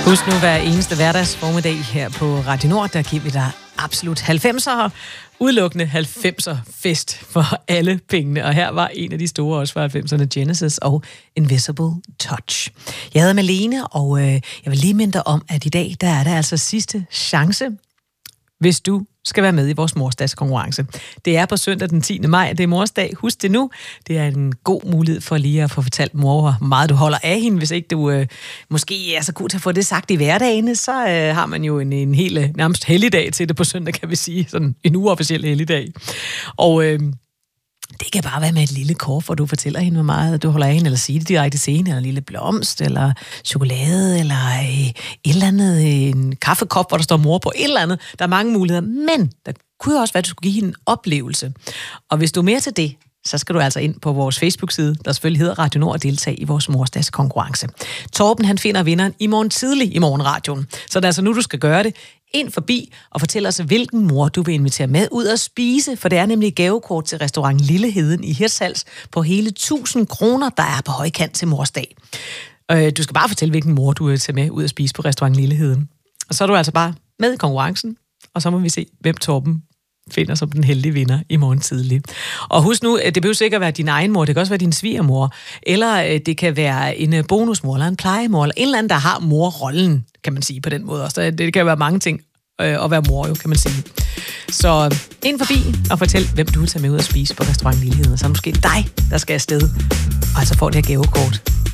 Husk nu hver eneste hverdags formiddag her på Radio Nord, der giver vi dig absolut 90'er, udelukkende 90'er fest for alle pengene. Og her var en af de store også fra 90'erne, Genesis og Invisible Touch. Jeg hedder Malene, og jeg vil lige minde dig om, at i dag, der er der altså sidste chance, hvis du skal være med i vores morsdagskonkurrence. Det er på søndag den 10. maj, det er morsdag. Husk det nu. Det er en god mulighed for lige at få fortalt mor, hvor meget du holder af hende. Hvis ikke du måske er så god til at få det sagt i hverdagen, så har man jo en hel nærmest helligdag til det på søndag, kan vi sige. Sådan en uofficiel helligdag. Og det kan bare være med et lille kort, hvor du fortæller hende, hvor meget du holder af hende, eller sige det direkte til hende, eller en lille blomst, eller chokolade, eller et eller andet, en kaffekop, hvor der står mor på, et eller andet. Der er mange muligheder, men der kunne jo også være, at du skulle give hende en oplevelse. Og hvis du er mere til det, så skal du altså ind på vores Facebook-side, der selvfølgelig hedder Radio Nord, og deltage i vores morsdagskonkurrence. Torben, han finder vinderen i morgen tidlig i morgenradioen. Så det er altså nu, du skal gøre det. Ind forbi og fortæl os, hvilken mor du vil invitere med ud at spise, for det er nemlig gavekort til restaurant Lilleheden i Hirtshals på hele 1000 kroner, der er på højkant til morsdag. Du skal bare fortælle, hvilken mor du vil tage med ud at spise på restaurant Lilleheden. Og så er du altså bare med i konkurrencen, og så må vi se, hvem Torben finder som den heldige vinder i morgen tidlig. Og husk nu, det behøver sikkert være din egen mor, det kan også være din svigermor, eller det kan være en bonusmor, eller en plejemor, eller en eller anden, der har morrollen, kan man sige på den måde også. Det kan være mange ting at være mor, jo, kan man sige. Så ind forbi og fortæl, hvem du vil tage med ud at spise på restaurant Lilleheden, så er det måske dig, der skal afsted, og altså får det her gavekort